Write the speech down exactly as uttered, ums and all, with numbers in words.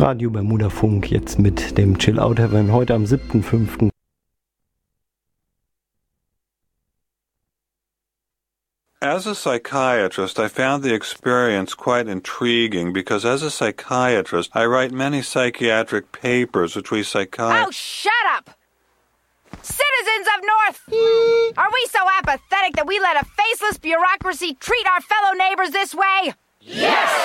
Radio Bermuda Funk jetzt mit dem Chill Out Heaven heute am siebten fünften As a psychiatrist, I found the experience quite intriguing because as a psychiatrist, I write many psychiatric papers which we psychiatrists... Oh, shut up! Citizens of North! Are we so apathetic that we let a faceless bureaucracy treat our fellow neighbors this way? Yes!